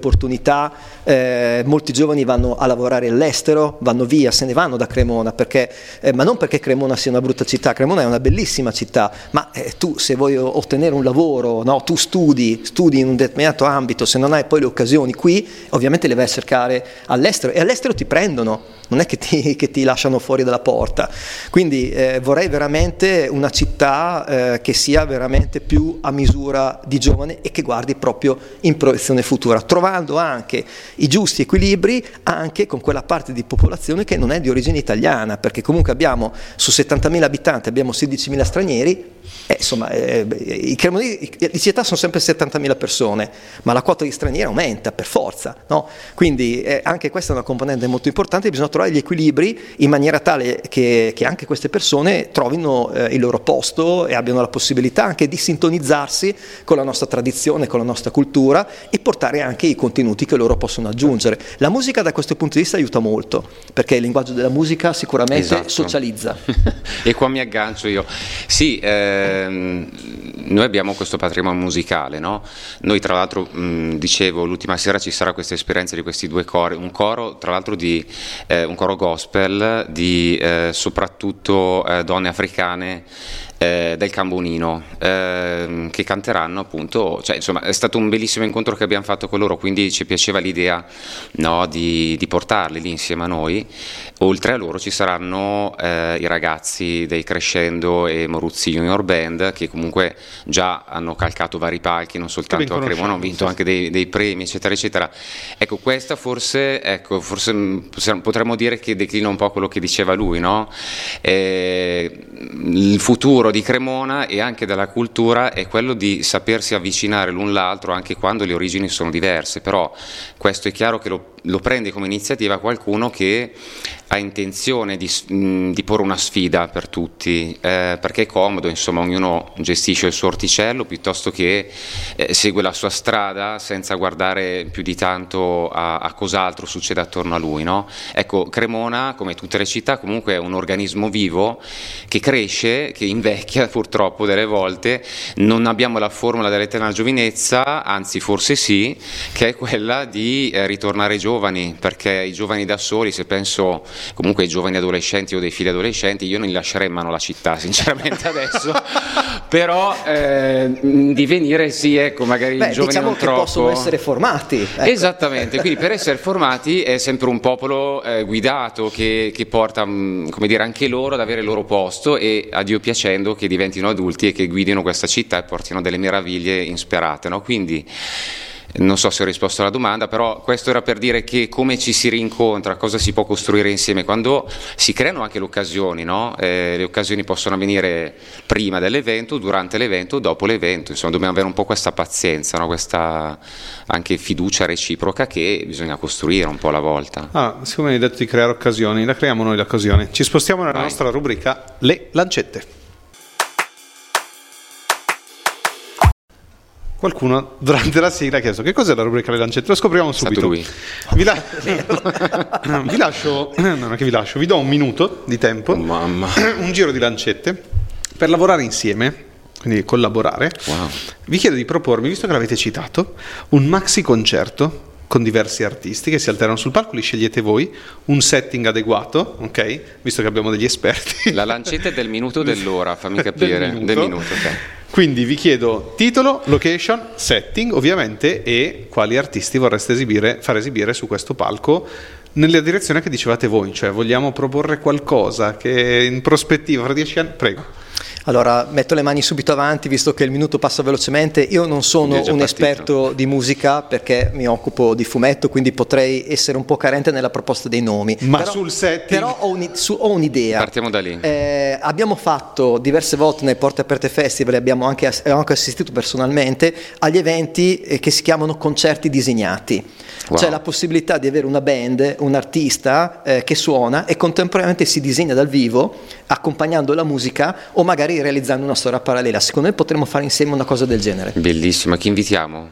opportunità, molti giovani vanno a lavorare all'estero, vanno via, se ne vanno da Cremona, ma non perché Cremona sia una brutta città. Cremona è una bellissima città, ma tu se vuoi ottenere un lavoro, no, tu studi in un determinato ambito, se non hai poi le occasioni qui, ovviamente le vai a cercare all'estero, e all'estero ti prendono, non è che ti lasciano fuori dalla porta. Quindi vorrei veramente una città che sia veramente più a misura di giovane e che guardi proprio in proiezione futura, trovando anche i giusti equilibri anche con quella parte di popolazione che non è di origine italiana, perché comunque abbiamo su 70.000 abitanti abbiamo 16.000 stranieri. Insomma, i cremonesi di città sono sempre 70.000 persone, ma la quota di stranieri aumenta per forza, no? Quindi anche questa è una componente molto importante. Bisogna trovare gli equilibri in maniera tale che anche queste persone trovino il loro posto e abbiano la possibilità anche di sintonizzarsi con la nostra tradizione, con la nostra cultura, e portare anche i contenuti che loro possono aggiungere. La musica da questo punto di vista aiuta molto, perché il linguaggio della musica sicuramente socializza. E qua mi aggancio io. Sì, noi abbiamo questo patrimonio musicale, no? Noi tra l'altro dicevo, l'ultima sera ci sarà questa esperienza di questi due cori, un coro tra l'altro di un coro gospel di soprattutto donne africane del Cambonino, che canteranno appunto, cioè insomma è stato un bellissimo incontro che abbiamo fatto con loro, quindi ci piaceva l'idea, no, di portarli lì insieme a noi. Oltre a loro ci saranno i ragazzi dei Crescendo e Moruzzi Junior Band, che comunque già hanno calcato vari palchi, non soltanto a Cremona, hanno vinto anche dei premi eccetera eccetera. Ecco, questa forse potremmo dire che declina un po' quello che diceva lui, no? Il futuro di Cremona e anche della cultura è quello di sapersi avvicinare l'un l'altro anche quando le origini sono diverse, però questo è chiaro che lo prende come iniziativa qualcuno che ha intenzione di porre una sfida per tutti, perché è comodo, insomma, ognuno gestisce il suo orticello piuttosto che segue la sua strada senza guardare più di tanto a cos'altro succede attorno a lui, no? Ecco, Cremona, come tutte le città, comunque è un organismo vivo che cresce, che invecchia purtroppo delle volte. Non abbiamo la formula dell'eterna giovinezza, anzi forse sì, che è quella di ritornare giovani, perché i giovani da soli, se penso comunque ai giovani adolescenti o dei figli adolescenti, io non li lascerei in mano la città sinceramente adesso, però di venire sì, ecco, magari i giovani diciamo non che troppo possono essere formati, ecco. Esattamente, quindi per essere formati è sempre un popolo guidato che porta, come dire, anche loro ad avere il loro posto, e a Dio piacendo che diventino adulti e che guidino questa città e portino delle meraviglie insperate, no? Quindi non so se ho risposto alla domanda, però questo era per dire che come ci si rincontra, cosa si può costruire insieme quando si creano anche le occasioni, no? Le occasioni possono avvenire prima dell'evento, durante l'evento, dopo l'evento, insomma dobbiamo avere un po' questa pazienza, no? Questa anche fiducia reciproca che bisogna costruire un po' alla volta. Siccome hai detto di creare occasioni, la creiamo noi l'occasione. Ci spostiamo nella nostra rubrica Le Lancette. Qualcuno durante la sigla ha chiesto che cos'è la rubrica Le Lancette, lo scopriamo subito. Lui. Vi do un minuto di tempo, un giro di lancette per lavorare insieme, quindi collaborare. Wow. Vi chiedo di propormi, visto che l'avete citato, un maxi concerto con diversi artisti che si alternano sul palco, li scegliete voi, un setting adeguato, ok? Visto che abbiamo degli esperti. La lancetta è del minuto o dell'ora, fammi capire. Del minuto, ok. Quindi vi chiedo titolo, location, setting ovviamente, e quali artisti vorreste far esibire su questo palco nella direzione che dicevate voi, cioè vogliamo proporre qualcosa che in prospettiva fra 10 anni, prego. Allora, metto le mani subito avanti, visto che il minuto passa velocemente. Io non sono un esperto di musica perché mi occupo di fumetto, quindi potrei essere un po' carente nella proposta dei nomi. Ma sul setting? Però ho un'idea. Partiamo da lì. Abbiamo fatto diverse volte nei Porte Aperte Festival, abbiamo anche assistito personalmente agli eventi che si chiamano concerti disegnati. Wow. C'è la possibilità di avere una band, un artista che suona e contemporaneamente si disegna dal vivo, accompagnando la musica o magari realizzando una storia parallela. Secondo me potremmo fare insieme una cosa del genere. Bellissima, chi invitiamo?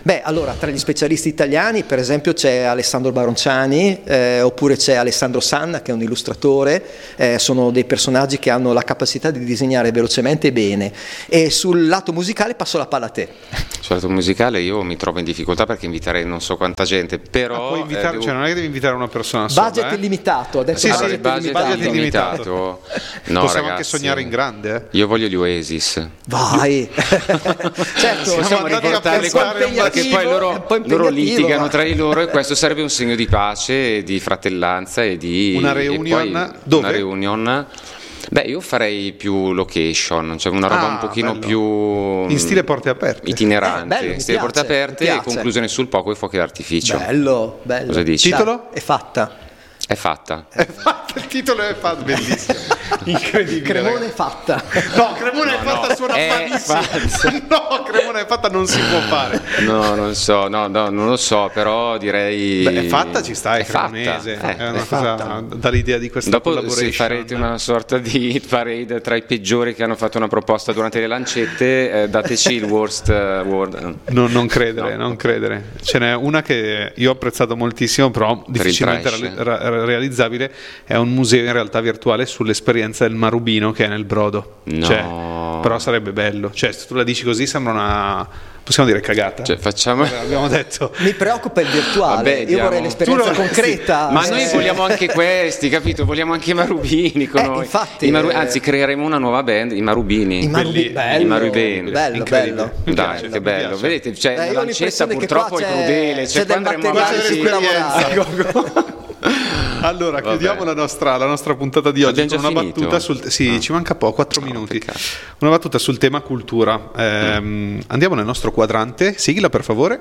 Beh, allora, tra gli specialisti italiani, per esempio, c'è Alessandro Baronciani, oppure c'è Alessandro Sanna, che è un illustratore, sono dei personaggi che hanno la capacità di disegnare velocemente e bene. E sul lato musicale passo la palla a te. Sul lato musicale io mi trovo in difficoltà perché inviterei non so quanta gente, però... puoi invitare, cioè non è che devi invitare una persona sola. Budget illimitato, adesso budget illimitato. No, possiamo ragazzi, anche sognare in grande. Io voglio gli Oasis. Vai! Certo, possiamo riportarli qua perché poi loro litigano tra di loro e questo sarebbe un segno di pace, di fratellanza e di una reunion. Dove? Una reunion. Beh, io farei più location, cioè una roba un pochino bello. più in stile porte aperte, itinerante, bello, in stile porte aperte e conclusione sul poco e fuochi d'artificio. Bello. Cosa dici? Titolo? È fatta. È fatta. Il titolo è fatto, bellissimo. Incredibile. Cremona è fatta. No, Cremona è fatta, suona malissimo. No, Cremona è fatta, non si può fare. No, non so, non lo so, però direi. Beh, è fatta, ci sta, è cremonese. È una cosa dall'idea di questa collaboration. Dopo se farete una sorta di parade tra i peggiori che hanno fatto una proposta durante le lancette, dateci il worst word. Non credere. Ce n'è una che io ho apprezzato moltissimo, però difficilmente realizzabile. È un museo in realtà virtuale sull'esperienza del Marubino che è nel Brodo. No. Però sarebbe bello. Cioè, se tu la dici così sembra una, possiamo dire, cagata. Cioè, facciamo... Abbiamo detto. Mi preoccupa il virtuale. Vabbè, io vorrei l'esperienza concreta. Sì. Ma noi vogliamo anche questi, capito? Vogliamo anche i Marubini con noi. Infatti, anzi, creeremo una nuova band, i Marubini. I Marubini. Bello. Dai, che bello. Vedete, cioè, la lancetta purtroppo è crudele. Cioè, quando andremo avanti... Allora, chiudiamo la nostra puntata di oggi con una battuta sul ci manca poco, 4 minuti. Peccato. Una battuta sul tema cultura. Andiamo nel nostro quadrante. Sigla, per favore.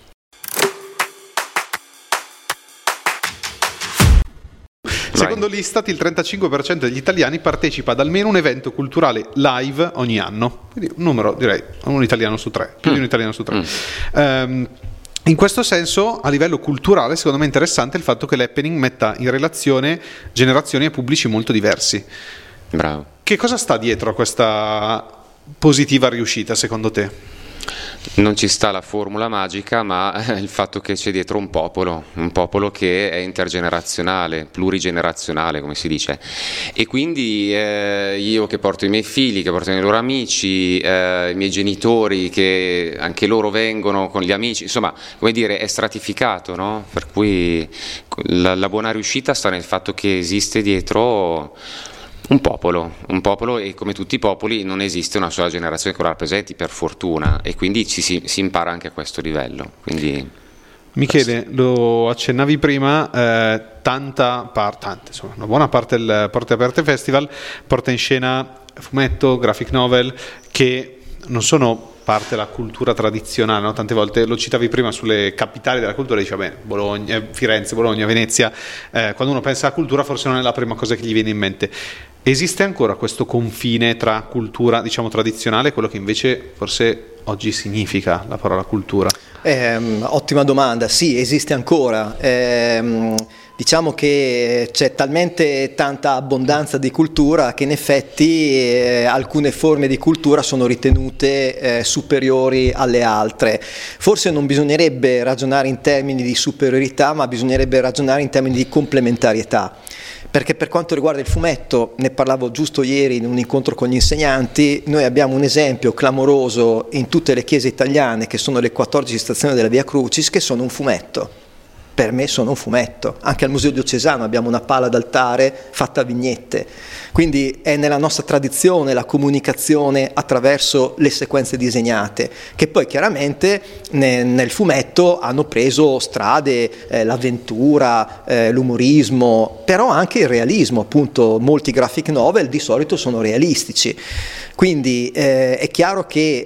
Secondo l'Istat, il 35% degli italiani partecipa ad almeno un evento culturale live ogni anno. Quindi un numero, direi, un italiano su 3, più di un italiano su 3. In questo senso, a livello culturale, secondo me è interessante il fatto che l'happening metta in relazione generazioni e pubblici molto diversi. Bravo. Che cosa sta dietro a questa positiva riuscita, secondo te? Non ci sta la formula magica, ma il fatto che c'è dietro un popolo che è intergenerazionale, plurigenerazionale, come si dice. E quindi io che porto i miei figli, che porto i loro amici, i miei genitori, che anche loro vengono con gli amici, insomma, come dire, è stratificato, no? Per cui la buona riuscita sta nel fatto che esiste dietro un popolo e come tutti i popoli non esiste una sola generazione che lo rappresenti, per fortuna, e quindi si impara anche a questo livello. Quindi, Michele, lo accennavi prima, insomma, una buona parte del Porte Aperte Festival porta in scena fumetto, graphic novel, che non sono parte della cultura tradizionale, no? Tante volte lo citavi prima sulle capitali della cultura, dici vabbè, Firenze, Bologna, Venezia, quando uno pensa a cultura forse non è la prima cosa che gli viene in mente. Esiste ancora questo confine tra cultura, diciamo, tradizionale e quello che invece forse oggi significa la parola cultura? Ottima domanda, sì, esiste ancora. Diciamo che c'è talmente tanta abbondanza di cultura che in effetti alcune forme di cultura sono ritenute superiori alle altre. Forse non bisognerebbe ragionare in termini di superiorità, ma bisognerebbe ragionare in termini di complementarietà. Perché per quanto riguarda il fumetto, ne parlavo giusto ieri in un incontro con gli insegnanti, noi abbiamo un esempio clamoroso in tutte le chiese italiane, che sono le 14 stazioni della Via Crucis, che sono un fumetto. Per me sono un fumetto. Anche al Museo Diocesano abbiamo una pala d'altare fatta a vignette. Quindi è nella nostra tradizione la comunicazione attraverso le sequenze disegnate, che poi chiaramente nel fumetto hanno preso strade, l'avventura, l'umorismo, però anche il realismo. Appunto, molti graphic novel di solito sono realistici. Quindi è chiaro che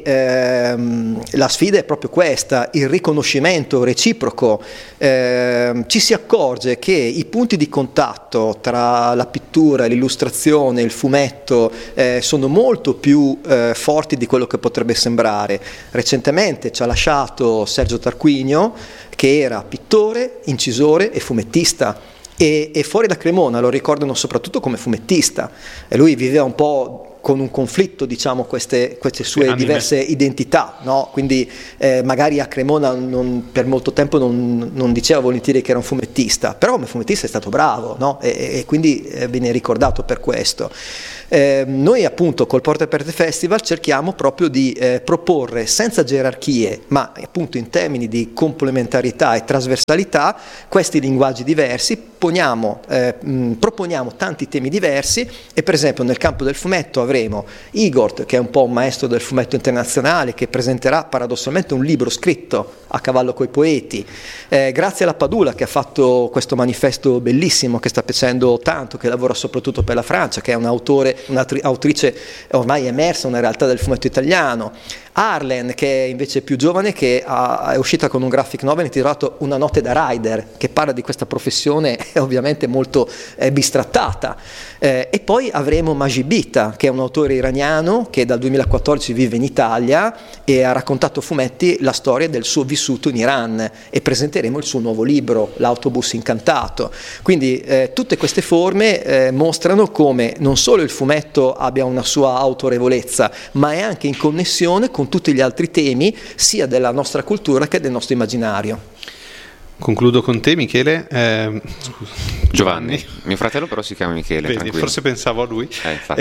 la sfida è proprio questa, il riconoscimento reciproco. Ci si accorge che i punti di contatto tra la pittura, l'illustrazione, il fumetto sono molto più forti di quello che potrebbe sembrare. Recentemente ci ha lasciato Sergio Tarquinio, che era pittore, incisore e fumettista. e fuori da Cremona lo ricordano soprattutto come fumettista, e lui viveva un po' con un conflitto, diciamo, queste sue diverse identità, no? Quindi magari a Cremona per molto tempo non diceva volentieri che era un fumettista, però come fumettista è stato bravo, no? E quindi viene ricordato per questo. Noi appunto col Porte Aperte Festival cerchiamo proprio di proporre senza gerarchie, ma appunto in termini di complementarità e trasversalità, questi linguaggi diversi, proponiamo tanti temi diversi, e per esempio nel campo del fumetto avremo Igor, che è un po' un maestro del fumetto internazionale, che presenterà paradossalmente un libro scritto a cavallo coi poeti, grazie alla Padula, che ha fatto questo manifesto bellissimo, che sta piacendo tanto, che lavora soprattutto per la Francia, che è un'autrice ormai emersa nella realtà del fumetto italiano. Arlen, che è invece più giovane, che è uscita con un graphic novel intitolato Una notte da rider, che parla di questa professione ovviamente molto bistrattata. E poi avremo Majibita, che è un autore iraniano che dal 2014 vive in Italia e ha raccontato a fumetti la storia del suo vissuto in Iran, e presenteremo il suo nuovo libro, L'autobus incantato. Quindi tutte queste forme mostrano come non solo il fumetto abbia una sua autorevolezza, ma è anche in connessione con tutti gli altri temi, sia della nostra cultura che del nostro immaginario. Concludo con te, Michele. Giovanni. Mio fratello però si chiama Michele. Vedi, forse pensavo a lui.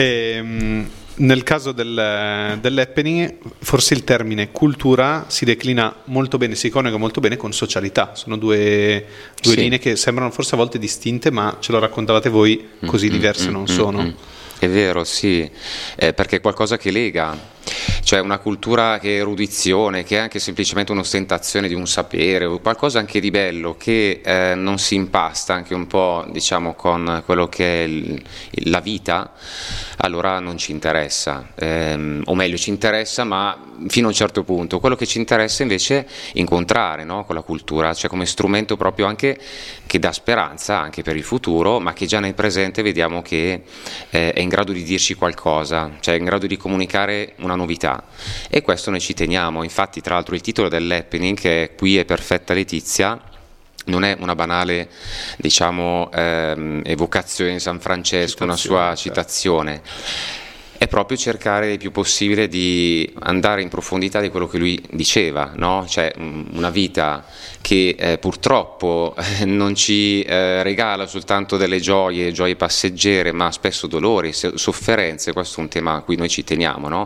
Nel caso dell'happening, forse il termine cultura si declina molto bene, si coniuga molto bene con socialità. Sono due linee che sembrano forse a volte distinte, ma ce lo raccontavate voi, così diverse non sono. È vero, sì, perché è qualcosa che lega. Cioè una cultura che è erudizione, che è anche semplicemente un'ostentazione di un sapere, o qualcosa anche di bello, che non si impasta anche un po', diciamo, con quello che è la vita, allora non ci interessa, o meglio ci interessa, ma fino a un certo punto. Quello che ci interessa invece è incontrare, no, con la cultura, cioè come strumento proprio anche che dà speranza anche per il futuro, ma che già nel presente vediamo che è in grado di dirci qualcosa, cioè è in grado di comunicare una novità, e questo noi ci teniamo. Infatti, tra l'altro, il titolo dell'happening, che è Qui è perfetta Letizia, non è una banale, diciamo, evocazione di San Francesco, una sua citazione. È proprio cercare il più possibile di andare in profondità di quello che lui diceva, no? Cioè una vita che purtroppo non ci regala soltanto delle gioie passeggere, ma spesso dolori, sofferenze. Questo è un tema a cui noi ci teniamo, no?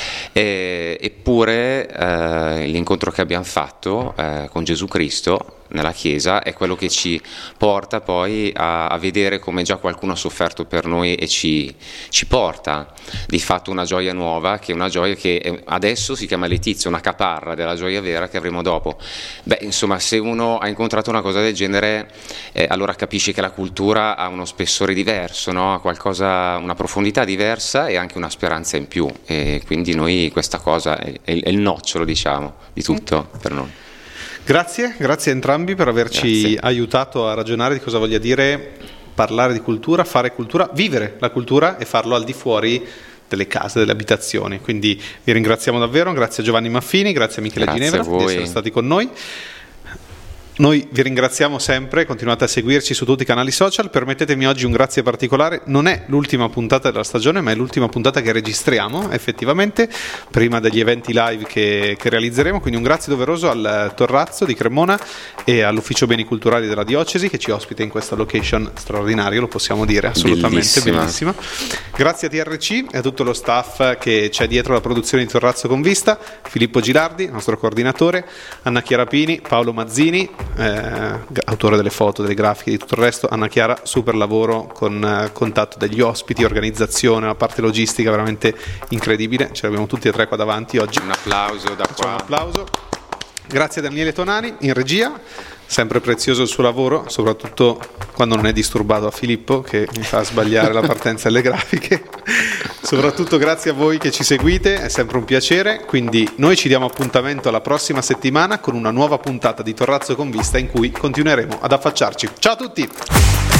Eppure l'incontro che abbiamo fatto con Gesù Cristo nella Chiesa è quello che ci porta poi a vedere come già qualcuno ha sofferto per noi, e ci porta di fatto una gioia nuova, che è una gioia che adesso si chiama Letizia, una caparra della gioia vera che avremo dopo. Beh, insomma, se uno ha incontrato una cosa del genere, allora capisce che la cultura ha uno spessore diverso, no? Ha qualcosa, una profondità diversa e anche una speranza in più, e quindi noi questa cosa è il nocciolo, diciamo, di tutto per noi. Grazie a entrambi per averci aiutato a ragionare di cosa voglia dire parlare di cultura, fare cultura, vivere la cultura e farlo al di fuori delle case, delle abitazioni. Quindi vi ringraziamo davvero, grazie a Giovanni Maffini, grazie a Michele Ginevra di essere stati con noi. Noi vi ringraziamo sempre, continuate a seguirci su tutti i canali social. Permettetemi oggi un grazie particolare, non è l'ultima puntata della stagione, ma è l'ultima puntata che registriamo effettivamente prima degli eventi live che realizzeremo, quindi un grazie doveroso al Torrazzo di Cremona e all'Ufficio Beni Culturali della Diocesi, che ci ospita in questa location straordinaria, lo possiamo dire, assolutamente bellissima. Grazie a TRC e a tutto lo staff che c'è dietro la produzione di Torrazzo con Vista, Filippo Gilardi, nostro coordinatore, Anna Chiara Pini, Paolo Mazzini, autore delle foto, delle grafiche, di tutto il resto. Anna Chiara, super lavoro con contatto degli ospiti, organizzazione, la parte logistica veramente incredibile, ce l'abbiamo tutti e tre qua davanti oggi. Un applauso da qua. Un applauso. Grazie a Daniele Tonani in regia, sempre prezioso il suo lavoro, soprattutto quando non è disturbato a Filippo che mi fa sbagliare la partenza delle grafiche. Soprattutto grazie a voi che ci seguite, è sempre un piacere, quindi noi ci diamo appuntamento alla prossima settimana con una nuova puntata di Torrazzo con Vista in cui continueremo ad affacciarci. Ciao a tutti!